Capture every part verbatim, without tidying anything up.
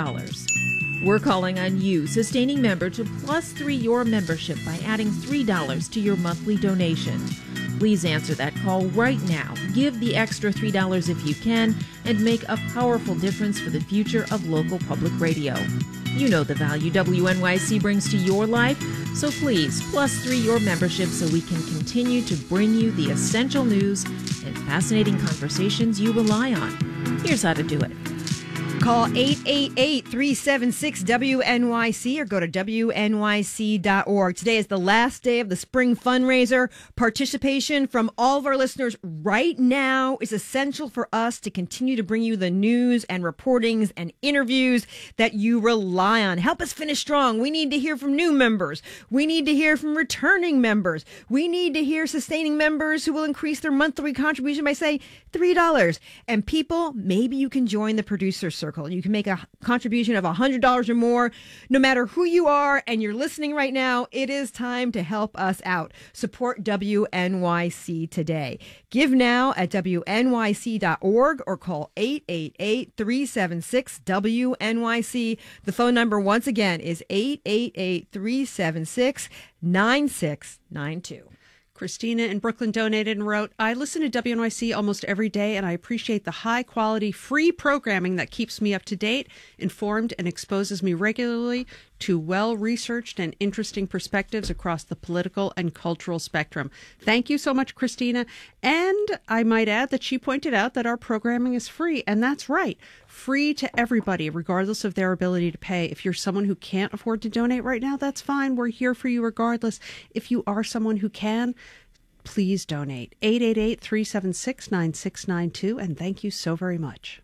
dollars. We're calling on you, sustaining member, to plus three your membership by adding three dollars to your monthly donation. Please answer that call right now. Give the extra three dollars if you can and make a powerful difference for the future of local public radio. You know the value W N Y C brings to your life, so please plus three your membership so we can continue to bring you the essential news and fascinating conversations you rely on. Here's how to do it. Call eight eight eight, three seven six, W N Y C or go to W N Y C dot org. Today is the last day of the spring fundraiser. Participation from all of our listeners right now is essential for us to continue to bring you the news and reportings and interviews that you rely on. Help us finish strong. We need to hear from new members. We need to hear from returning members. We need to hear sustaining members who will increase their monthly contribution by, say, three dollars. And people, maybe you can join the producer circle. You can make a contribution of one hundred dollars or more. No matter who you are and you're listening right now, it is time to help us out. Support W N Y C today. Give now at W N Y C dot org or call eight eight eight, three seven six, W N Y C. The phone number once again is eight eight eight, three seven six, nine six nine two. Christina in Brooklyn donated and wrote, I listen to W N Y C almost every day, and I appreciate the high-quality, free programming that keeps me up to date, informed, and exposes me regularly to well-researched and interesting perspectives across the political and cultural spectrum. Thank you so much, Christina. And I might add that she pointed out that our programming is free, and that's right. Free to everybody, regardless of their ability to pay. If you're someone who can't afford to donate right now, that's fine. We're here for you regardless. If you are someone who can, please donate. eight eight eight, three seven six, nine six nine two, and thank you so very much.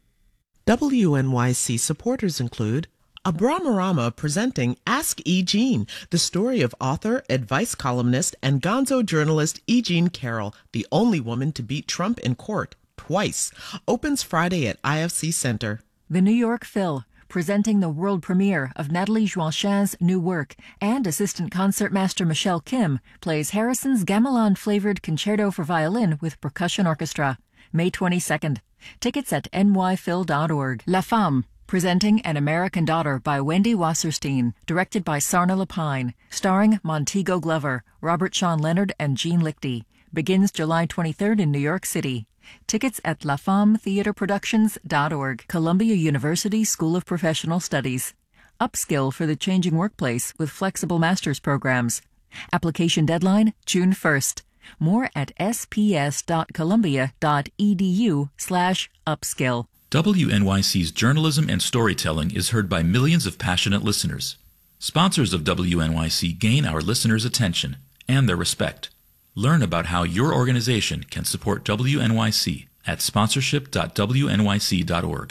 W N Y C supporters include Abramarama presenting Ask E. Jean, the story of author, advice columnist, and gonzo journalist E. Jean Carroll, the only woman to beat Trump in court twice. Opens Friday at I F C Center. The New York Phil, presenting the world premiere of Nathalie Joachin's new work, and assistant concertmaster Michelle Kim plays Harrison's gamelan-flavored concerto for violin with percussion orchestra. May twenty-second. Tickets at N Y phil dot org. La Femme, presenting An American Daughter by Wendy Wasserstein, directed by Sarna Lapine, starring Montego Glover, Robert Sean Leonard, and Gene Lichty. Begins July twenty-third in New York City. Tickets at la femme theater productions dot org. Columbia University School of Professional Studies. Upskill for the changing workplace with flexible master's programs. Application deadline June first. More at s p s dot columbia dot e d u slash upskill. W N Y C's journalism and storytelling is heard by millions of passionate listeners. Sponsors of W N Y C gain our listeners' attention and their respect. Learn about how your organization can support W N Y C at sponsorship dot w n y c dot org.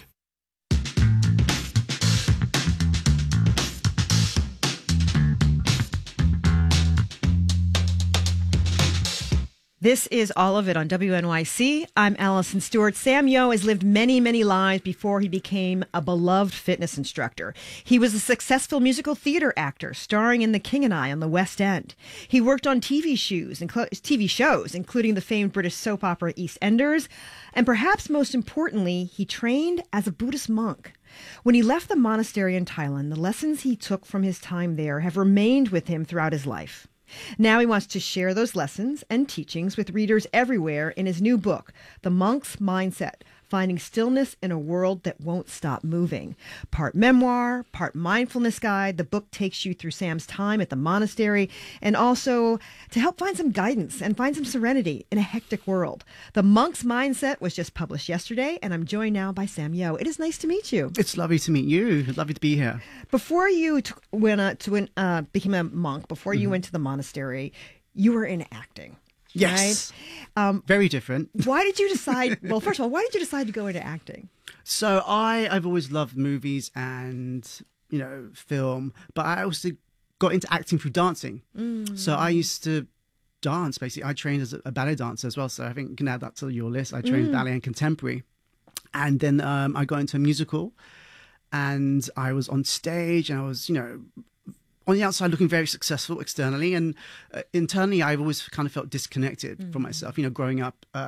This is All of It on W N Y C. I'm Allison Stewart. Sam Yo has lived many, many lives before he became a beloved fitness instructor. He was a successful musical theater actor, starring in The King and I on the West End. He worked on T V shows, T V shows, including the famed British soap opera EastEnders. And perhaps most importantly, he trained as a Buddhist monk. When he left the monastery in Thailand, the lessons he took from his time there have remained with him throughout his life. Now he wants to share those lessons and teachings with readers everywhere in his new book, The Monk's Mindset, Finding Stillness in a World That Won't Stop Moving. Part memoir, part mindfulness guide, the book takes you through Sam's time at the monastery and also to help find some guidance and find some serenity in a hectic world. The Monk's Mindset was just published yesterday, and I'm joined now by Sam Yo. It is nice to meet you. It's lovely to meet you. Lovely to be here. Before you t- went uh, to when, uh, became a monk, before you mm-hmm. went to the monastery, you were in acting. Yes. Right? Um, Very different. Why did you decide, well, first of all, why did you decide to go into acting? So I, I've always loved movies and, you know, film, but I also got into acting through dancing. Mm. So I used to dance, basically. I trained as a ballet dancer as well, so I think you can add that to your list. I trained mm. ballet and contemporary. And then um, I got into a musical, and I was on stage, and I was, you know, on the outside looking very successful externally, and uh, internally I've always kind of felt disconnected mm. from myself, you know, growing up um,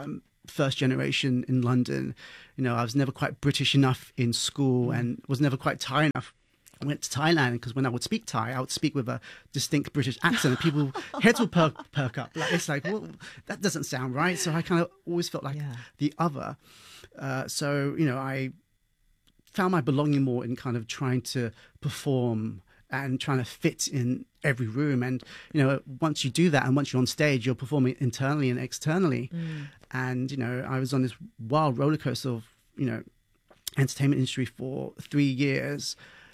first generation in London. You know, I was never quite British enough in school and was never quite Thai enough. I went to Thailand because when I would speak Thai, I would speak with a distinct British accent, and people heads would perk, perk up. Like, it's like, well, that doesn't sound right. So I kind of always felt like Yeah. the other. Uh, so you know, I found my belonging more in kind of trying to perform and trying to fit in every room. And you know, once you do that, and once you're on stage, you're performing internally and externally. Mm. And you know, I was on this wild roller coaster of you know, entertainment industry for three years.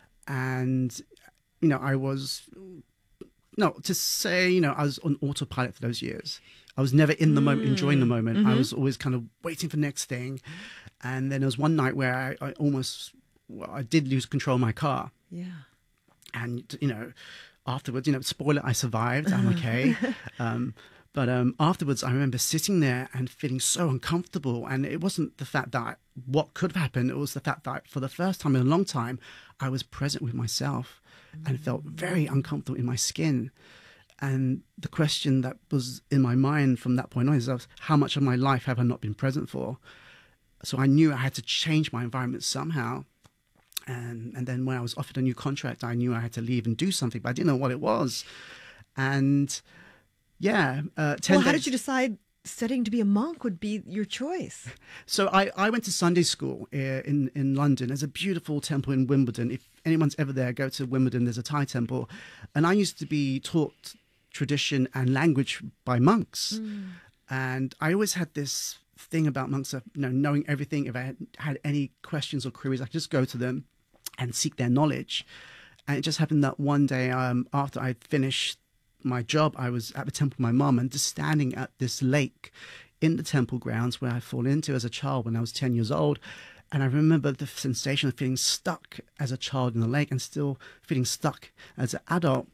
And, you know, I was, no, to say, you know, I was on autopilot for those years. I was never in the mm. moment, enjoying the moment. Mm-hmm. I was always kind of waiting for the next thing. And then there was one night where I, I almost, well, I did lose control of my car. Yeah. And, you know, afterwards, you know, spoiler, I survived. I'm okay. um, But um, afterwards, I remember sitting there and feeling so uncomfortable. And it wasn't the fact that what could have happened. It was the fact that for the first time in a long time, I was present with myself and felt very uncomfortable in my skin. And the question that was in my mind from that point on is, how much of my life have I not been present for? So I knew I had to change my environment somehow. And, and then when I was offered a new contract, I knew I had to leave and do something, but I didn't know what it was. And... Yeah. Uh, ten well, how days. did you decide studying to be a monk would be your choice? So I, I went to Sunday school uh, in, in London. There's a beautiful temple in Wimbledon. If anyone's ever there, go to Wimbledon. There's a Thai temple. And I used to be taught tradition and language by monks. Mm. And I always had this thing about monks of you know, knowing everything. If I had, had any questions or queries, I could just go to them and seek their knowledge. And it just happened that one day um, after I finished my job, I was at the temple with my mum and just standing at this lake in the temple grounds where I fall into as a child when I was ten years old. And I remember the sensation of feeling stuck as a child in the lake and still feeling stuck as an adult.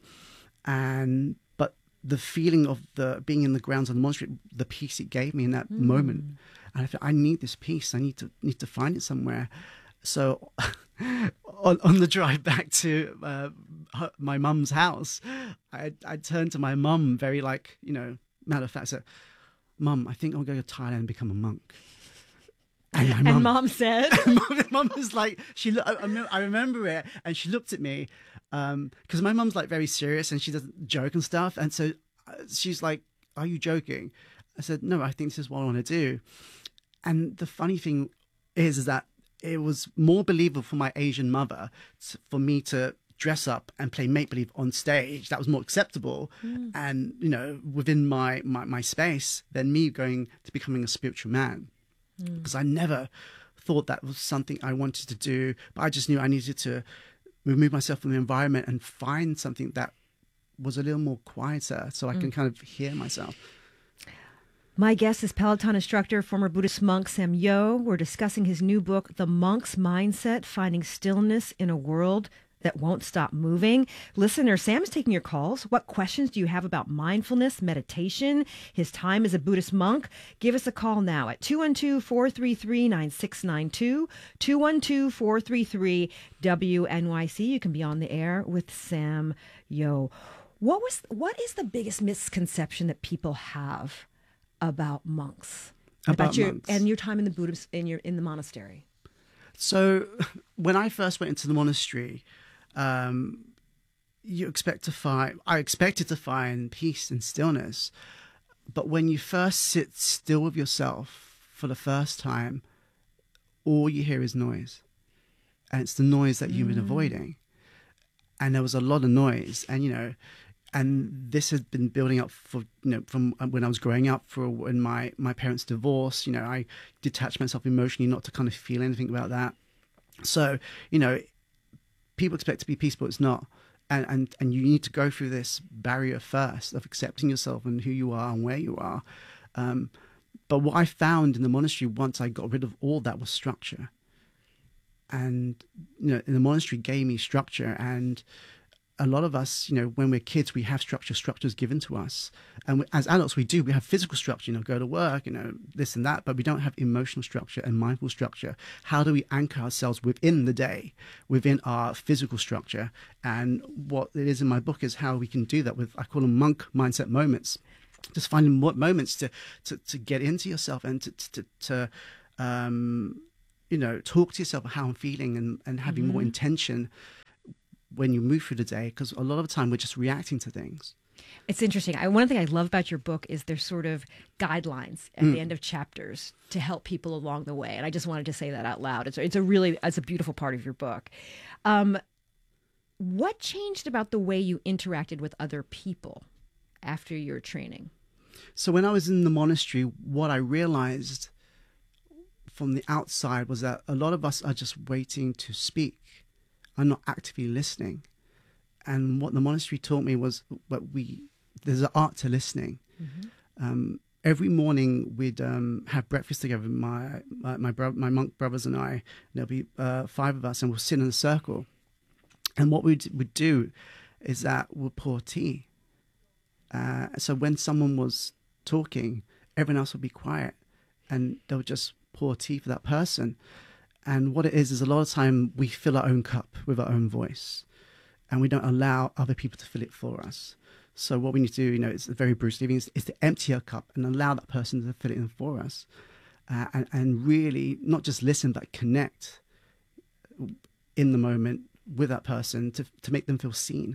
And but the feeling of the being in the grounds of the monastery, the peace it gave me in that mm. moment. And I thought, I need this peace. I need to need to find it somewhere. So on, on the drive back to uh, her, my mum's house, I, I turned to my mum very like, you know, matter of fact, said, Mum, I think I'll go to Thailand and become a monk. And my and mum, mom said, Mum was like, she. I, I remember it, and she looked at me because um, my mum's like very serious and she doesn't joke and stuff. And so she's like, "Are you joking?" I said, "No, I think this is what I want to do." And the funny thing is, is that it was more believable for my Asian mother to, for me to dress up and play make-believe on stage. That was more acceptable mm. and, you know, within my, my, my space than me going to becoming a spiritual man. Because mm. I never thought that was something I wanted to do. But I just knew I needed to remove myself from the environment and find something that was a little more quieter so I mm. can kind of hear myself. My guest is Peloton instructor, former Buddhist monk Sam Yo. We're discussing his new book, The Monk's Mindset, Finding Stillness in a World That Won't Stop Moving. Listener, Sam is taking your calls. What questions do you have about mindfulness, meditation, his time as a Buddhist monk? Give us a call now at two one two, four three three, nine six nine two, two one two, four three three, W N Y C. You can be on the air with Sam Yo. What was? What is the biggest misconception that people have about monks, about, about your monks. and your time in the Buddhist in your in the monastery? So, when I first went into the monastery, um, you expect to find. I expected to find peace and stillness, but when you first sit still with yourself for the first time, all you hear is noise, and it's the noise that you've been mm. avoiding. And there was a lot of noise, and you know. And this had been building up for, you know, from when I was growing up, for when my, my parents divorced. You know, I detached myself emotionally not to kind of feel anything about that. So, you know, people expect to be peaceful. It's not. And, and, and you need to go through this barrier first of accepting yourself and who you are and where you are. Um, but what I found in the monastery once I got rid of all that was structure. And, you know, in the monastery gave me structure. And a lot of us, you know, when we're kids, we have structure. Structure is given to us. And we, as adults, we do. We have physical structure, you know, go to work, you know, this and that. But we don't have emotional structure and mindful structure. How do we anchor ourselves within the day, within our physical structure? And what it is in my book is how we can do that with, I call them monk mindset moments. just finding mo- moments to, to, to get into yourself and to, to, to um, you know, talk to yourself about how I'm feeling and, and having mm-hmm. more intention when you move through the day, because a lot of the time we're just reacting to things. It's interesting. I, one thing I love about your book is there's sort of guidelines at mm. the end of chapters to help people along the way. And I just wanted to say that out loud. It's, it's a really, it's a beautiful part of your book. Um, what changed about the way you interacted with other people after your training? So when I was in the monastery, what I realized from the outside was that a lot of us are just waiting to speak and not actively listening. And what the monastery taught me was what we there's an art to listening. Mm-hmm. Um, every morning we'd um, have breakfast together, my my my, bro- my monk brothers and I. And there'll be uh, five of us, and we'll sit in a circle. And what we'd, we'd do is that we'll pour tea. Uh, so when someone was talking, everyone else would be quiet, and they'll just pour tea for that person. And what it is is a lot of time we fill our own cup with our own voice, and we don't allow other people to fill it for us. So what we need to do, you know, it's very Bruce Lee, is, is to empty our cup and allow that person to fill it in for us, uh, and, and really not just listen, but connect in the moment with that person to to make them feel seen.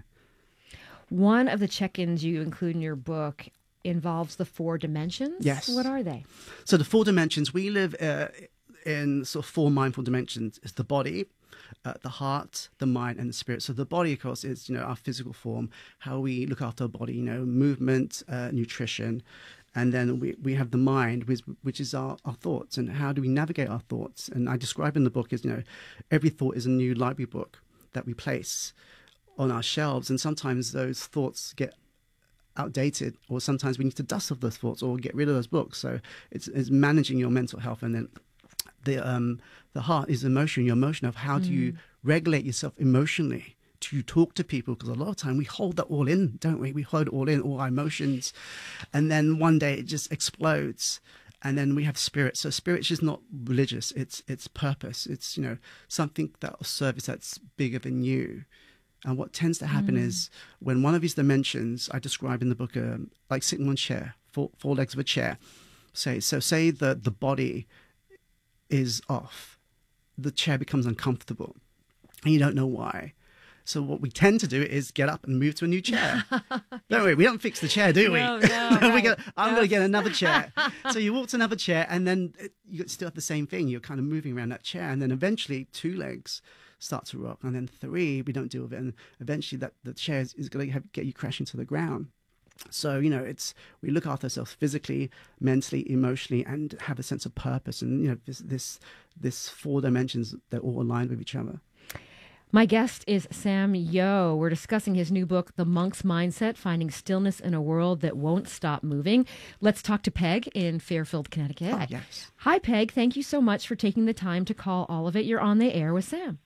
One of the check-ins you include in your book involves the four dimensions. Yes. What are they? So the four dimensions, we live uh, in sort of four mindful dimensions. It's the body, uh, the heart, the mind, and the spirit. So the body, of course, is, you know, our physical form, how we look after our body, you know, movement, uh, nutrition. And then we, we have the mind, which, which is our, our thoughts, and how do we navigate our thoughts. And I describe in the book as, you know, every thought is a new library book that we place on our shelves, and sometimes those thoughts get outdated, or sometimes we need to dust off those thoughts or get rid of those books. So it's, it's managing your mental health. And then the um the heart is emotion, your emotion of how mm. do you regulate yourself emotionally? Do you talk to people? Because a lot of time we hold that all in, don't we? We hold it all in, all our emotions, and then one day it just explodes. And then we have spirit. So spirit is just not religious. It's it's purpose. It's, you know, something that will service that's bigger than you. And what tends to happen mm. is when one of these dimensions, I describe in the book, um, like sitting on a chair, four, four legs of a chair. Say so. Say the the body is off, the chair becomes uncomfortable, and you don't know why. So what we tend to do is get up and move to a new chair. Don't we? We don't fix the chair, do we? No, no. we right. go, I'm no. going to get another chair. So you walk to another chair, and then you still have the same thing. You're kind of moving around that chair, and then eventually two legs start to rock, and then three, we don't deal with it, and eventually that the chair is, is going to get you crashing to the ground. So, you know, it's we look after ourselves physically, mentally, emotionally, and have a sense of purpose. And, you know, this this this four dimensions, they're all aligned with each other. My guest is Sam Yo. We're discussing his new book, The Monk's Mindset, Finding Stillness in a World That Won't Stop Moving. Let's talk to Peg in Fairfield, Connecticut. Oh, yes. Hi, Peg. Thank you so much for taking the time to call All of It. You're on the air with Sam.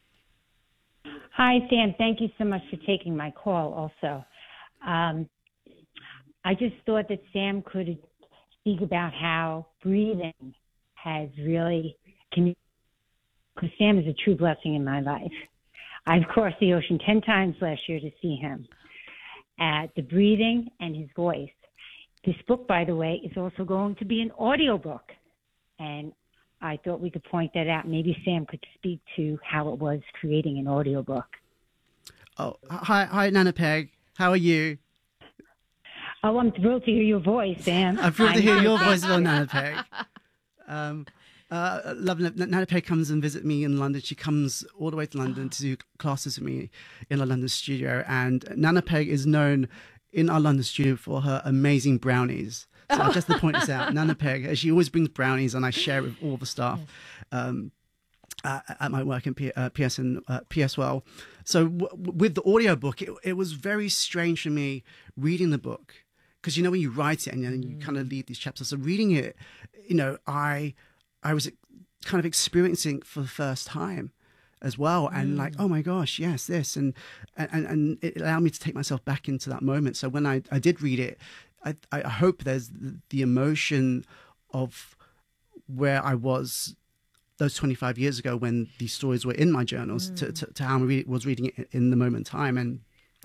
Hi, Sam. Thank you so much for taking my call also. Um, I just thought that Sam could speak about how breathing has really, because Sam is a true blessing in my life. I've crossed the ocean ten times last year to see him. At the breathing and his voice. This book, by the way, is also going to be an audiobook. And I thought we could point that out. Maybe Sam could speak to how it was creating an audiobook. Oh, hi, hi, Nana Peg. How are you? Oh, I'm thrilled to hear your voice, Sam. I'm thrilled to hear your voice as well, Nana Peg. Um, uh, love Nana Peg comes and visit me in London. She comes all the way to London to do classes with me in our London studio. And Nana Peg is known in our London studio for her amazing brownies. So just to point this out, Nana Peg, she always brings brownies, and I share it with all the staff um, uh, at my work in P- uh, P S and uh, P S well. So w- with the audiobook, it, it was very strange for me reading the book, because you know when you write it and then you mm. kind of leave these chapters. So reading it, you know, I I was kind of experiencing it for the first time as well, and mm. like, oh my gosh, yes, this, and and and it allowed me to take myself back into that moment. So when I I did read it, I, I hope there's the emotion of where I was those twenty-five years ago when these stories were in my journals mm. to, to, to how I was reading it in the moment in time. And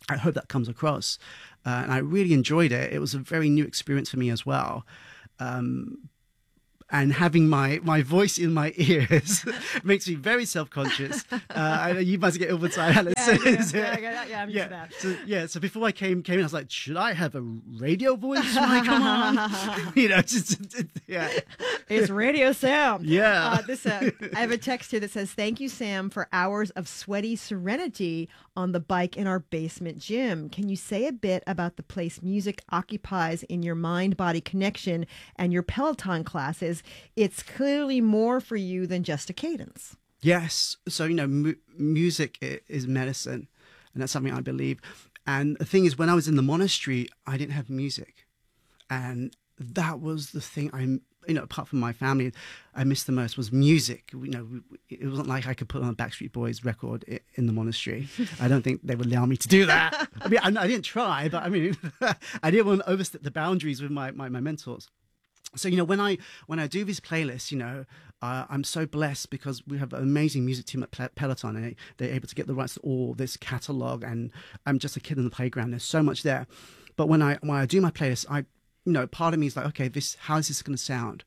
I hope that comes across. Uh, and I really enjoyed it. It was a very new experience for me as well. Um, and having my, my voice in my ears makes me very self-conscious. Uh, I know you must get all the time, Alice. Yeah, yeah, yeah, yeah, yeah, I'm used to yeah. that. So, yeah, so before I came came in, I was like, should I have a radio voice when I come on? you know, just, yeah. It's Radio Sam. Yeah. Uh, this, uh, I have a text here that says, thank you, Sam, for hours of sweaty serenity on the bike in our basement gym. Can you say a bit about the place music occupies in your mind-body connection and your Peloton classes? It's clearly more for you than just a cadence. Yes. So, you know, mu- music is medicine, and that's something I believe. And the thing is, when I was in the monastery, I didn't have music. And that was the thing I, you know, apart from my family, I missed the most was music. You know, it wasn't like I could put on a Backstreet Boys record in the monastery. I don't think they would allow me to do that. I mean, I, I didn't try, but I mean, I didn't want to overstep the boundaries with my, my, my mentors. So, you know, when I when I do these playlists, you know, uh, I'm so blessed because we have an amazing music team at Peloton, and they, they're able to get the rights to all this catalog. And I'm just a kid in the playground. There's so much there. But when I when I do my playlist, I, you know, part of me is like, okay, this how is this going to sound?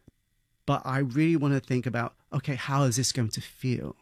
But I really want to think about, okay, how is this going to feel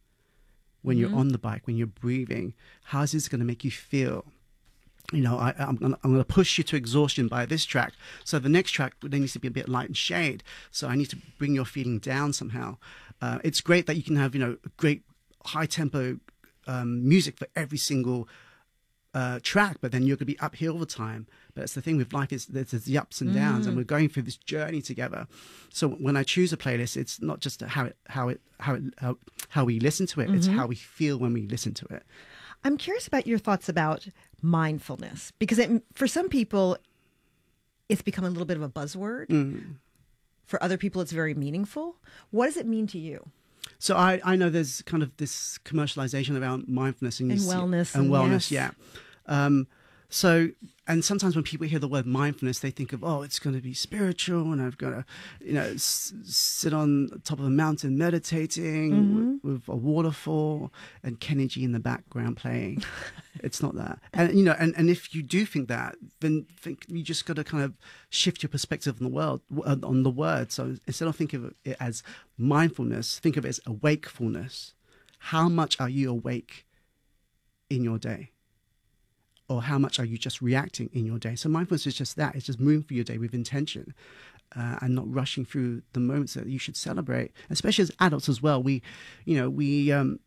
when mm-hmm. you're on the bike, when you're breathing? How is this going to make you feel? You know, I, I'm, I'm going to push you to exhaustion by this track. So the next track then needs to be a bit light and shade. So I need to bring your feeling down somehow. Uh, it's great that you can have, you know, great high tempo um, music for every single uh, track, but then you're going to be up here all the time. But it's the thing with life is there's, there's the ups and downs, mm. and we're going through this journey together. So when I choose a playlist, it's not just how it, how it, how it, how, how we listen to it. Mm-hmm. It's how we feel when we listen to it. I'm curious about your thoughts about mindfulness, because it, for some people, it's become a little bit of a buzzword. Mm. For other people, it's very meaningful. What does it mean to you? So I, I know there's kind of this commercialization around mindfulness and, and see, wellness. And, and wellness, yes. yeah. Um, so, and sometimes when people hear the word mindfulness, they think of, oh, it's going to be spiritual, and I've got to, you know, s- sit on top of a mountain meditating mm-hmm. with, with a waterfall and Kenny G in the background playing. It's not that. And, you know, and, and if you do think that, then think you just got to kind of shift your perspective on the world, on the word. So instead of thinking of it as mindfulness, think of it as awakefulness. How much are you awake in your day? Or how much are you just reacting in your day? So mindfulness is just that. It's just moving through your day with intention uh, and not rushing through the moments that you should celebrate, especially as adults as well. We, you know, we, um,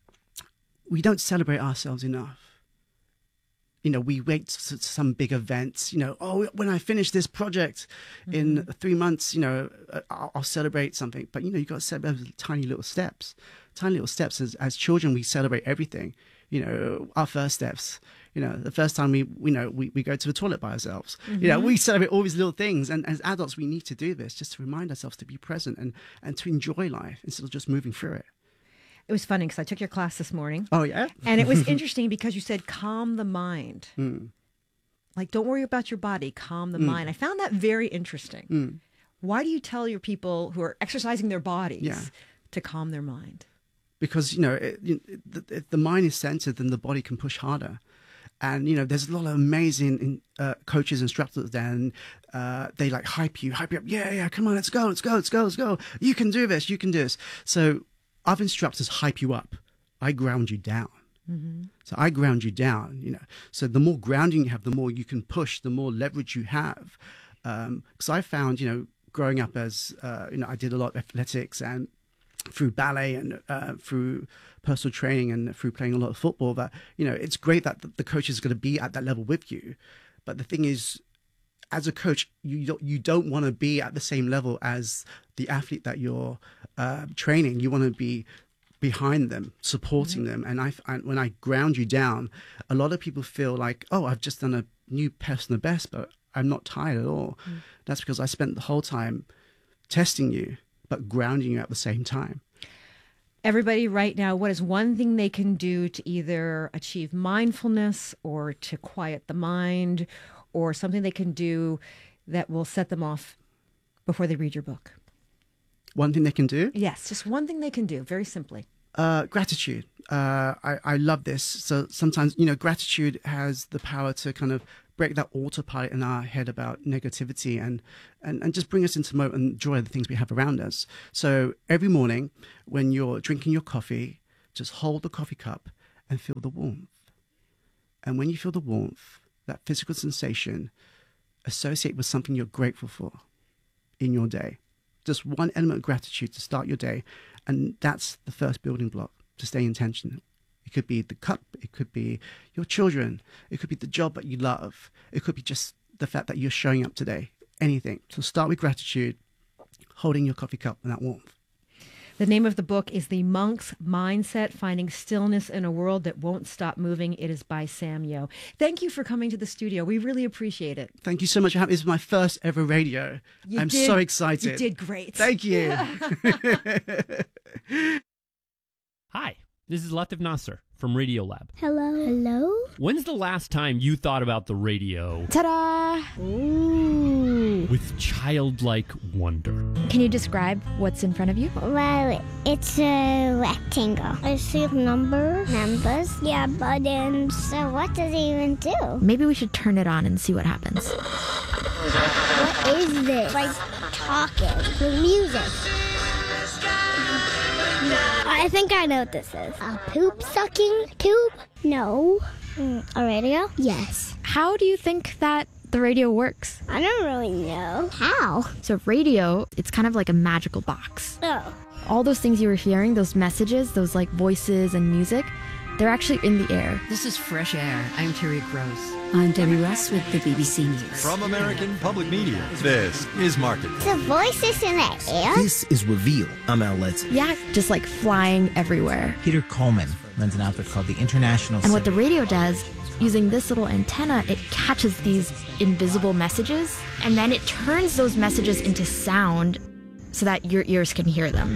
we don't celebrate ourselves enough. You know, we wait for some big events, you know, oh, when I finish this project mm-hmm. in three months, you know, I'll, I'll celebrate something. But, you know, you've got to celebrate tiny little steps. Tiny little steps. As, as children, we celebrate everything. You know, our first steps. You know, the first time we, you know, we, we go to the toilet by ourselves. Mm-hmm. You know, we celebrate all these little things. And as adults, we need to do this just to remind ourselves to be present and, and to enjoy life instead of just moving through it. It was funny because I took your class this morning. Oh, yeah? And it was interesting because you said, calm the mind. Mm. Like, don't worry about your body, calm the mm. mind. I found that very interesting. Mm. Why do you tell your people who are exercising their bodies yeah. to calm their mind? Because, you know, it, you, if the mind is centered, then the body can push harder. And, you know, there's a lot of amazing uh, coaches, instructors there, and uh, they like hype you, hype you up. Yeah, yeah, come on, let's go, let's go, let's go, let's go. You can do this, you can do this. So other instructors hype you up. I ground you down. Mm-hmm. So I ground you down, you know. So the more grounding you have, the more you can push, the more leverage you have. Because um, I found, you know, growing up as, uh, you know, I did a lot of athletics and through ballet and uh, through personal training and through playing a lot of football, that, you know, it's great that the coach is going to be at that level with you. But the thing is, as a coach, you don't, you don't want to be at the same level as the athlete that you're uh, training. You want to be behind them, supporting mm-hmm. them. And I, I, when I ground you down, a lot of people feel like, oh, I've just done a new personal best, but I'm not tired at all. Mm-hmm. That's because I spent the whole time testing you, but grounding you at the same time. Everybody right now, what is one thing they can do to either achieve mindfulness or to quiet the mind, or something they can do that will set them off before they read your book? One thing they can do? Yes, just one thing they can do, very simply. Uh, gratitude. Uh, I, I love this. So sometimes, you know, gratitude has the power to kind of break that autopilot in our head about negativity and, and, and just bring us into the moment and enjoy the things we have around us. So every morning when you're drinking your coffee, just hold the coffee cup and feel the warmth. And when you feel the warmth, that physical sensation, associate with something you're grateful for in your day. Just one element of gratitude to start your day. And that's the first building block to stay intentional. It could be the cup. It could be your children. It could be the job that you love. It could be just the fact that you're showing up today. Anything. So start with gratitude, holding your coffee cup and that warmth. The name of the book is The Monk's Mindset, Finding Stillness in a World That Won't Stop Moving. It is by Sam Yo. Thank you for coming to the studio. We really appreciate it. Thank you so much for having me. This is my first ever radio. You I'm did, so excited. You did great. Thank you. Hi, this is Latif Nasser from Radiolab. Hello. Hello? When's the last time you thought about the radio Ta-da! Ooh. with childlike wonder? Can you describe what's in front of you? Well, it's a rectangle. I see numbers. Numbers? Yeah, buttons. So what does it even do? Maybe we should turn it on and see what happens. What is this? Like talking with music. I think I know what this is. A poop sucking tube? No. Mm, a radio? Yes. How do you think that the radio works? I don't really know. How? So radio, it's kind of like a magical box. Oh. All those things you were hearing, those messages, those like voices and music, they're actually in the air. This is Fresh Air. I'm Terry Gross. I'm Debbie Russ with the B B C News. From American Public Media, this is Market. The voices in the air? This is Reveal. I'm Al Letson. Yeah, just like flying everywhere. Peter Coleman runs an outfit called the International And what the radio does, using this little antenna, it catches these invisible messages, and then it turns those messages into sound so that your ears can hear them.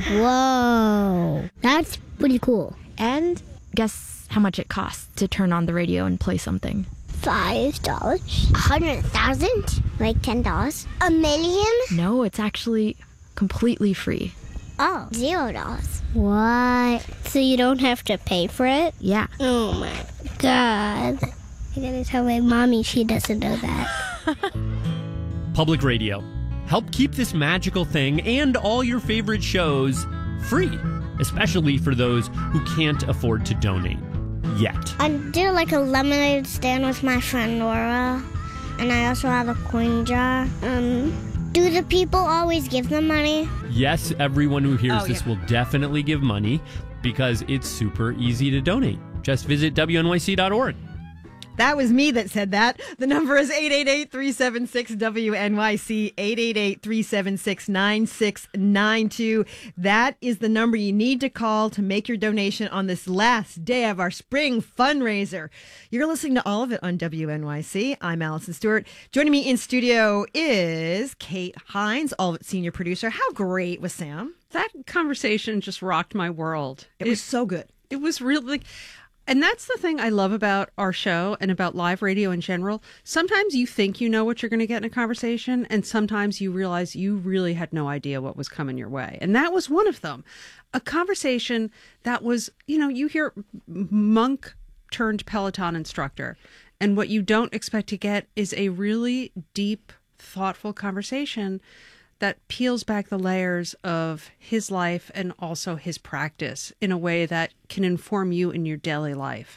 Whoa, that's pretty cool. And guess how much it costs to turn on the radio and play something? Five dollars? A hundred thousand? Like ten dollars? A million? No, it's actually completely free. Oh, zero dollars. What? So you don't have to pay for it? Yeah. Oh my God. I gotta tell my mommy she doesn't know that. Public Radio. Help keep this magical thing and all your favorite shows free, especially for those who can't afford to donate yet. I do like a lemonade stand with my friend Laura, and I also have a coin jar. Um, do the people always give them money? Yes, everyone who hears Oh, this yeah. will definitely give money because it's super easy to donate. Just visit W N Y C dot org. That was me that said that. The number is eight eight eight, three seven six, W N Y C, eight eight eight, three seven six, nine six nine two. That is the number you need to call to make your donation on this last day of our spring fundraiser. You're listening to all of it on W N Y C. I'm Allison Stewart. Joining me in studio is Kate Hines, all of it senior producer. How great was Sam? That conversation just rocked my world. It was so good. It was really like, and that's the thing I love about our show and about live radio in general. Sometimes you think you know what you're going to get in a conversation, and sometimes you realize you really had no idea what was coming your way. And that was one of them. A conversation that was, you know, you hear monk turned Peloton instructor, and what you don't expect to get is a really deep, thoughtful conversation that peels back the layers of his life and also his practice in a way that can inform you in your daily life.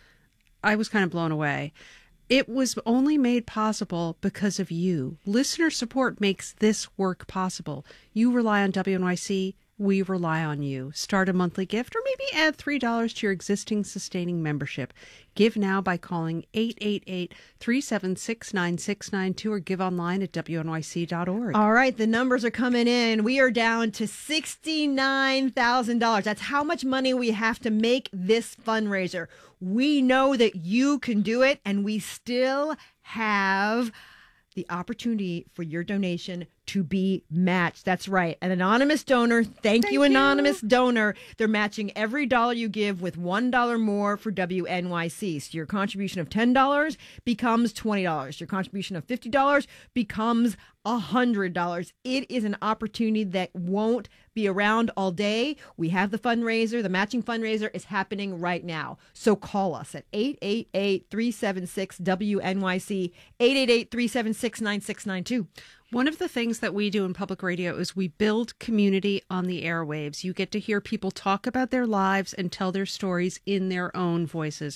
I was kind of blown away. It was only made possible because of you. Listener support makes this work possible. You rely on W N Y C. We rely on you. Start a monthly gift or maybe add three dollars to your existing sustaining membership. Give now by calling eight eight eight, three seven six, nine six nine two or give online at W N Y C dot org. All right, the numbers are coming in. We are down to sixty-nine thousand dollars. That's how much money we have to make this fundraiser. We know that you can do it, and we still have the opportunity for your donation to be matched. That's right. An anonymous donor. Thank, thank you, anonymous you. donor. They're matching every dollar you give with one dollar more for W N Y C. So your contribution of ten dollars becomes twenty dollars. Your contribution of fifty dollars becomes one hundred dollars. It is an opportunity that won't be around all day. We have the fundraiser. The matching fundraiser is happening right now. So call us at eight eight eight, three seven six, W N Y C, eight eight eight, three seven six, nine six nine two. One of the things that we do in public radio is we build community on the airwaves. You get to hear people talk about their lives and tell their stories in their own voices.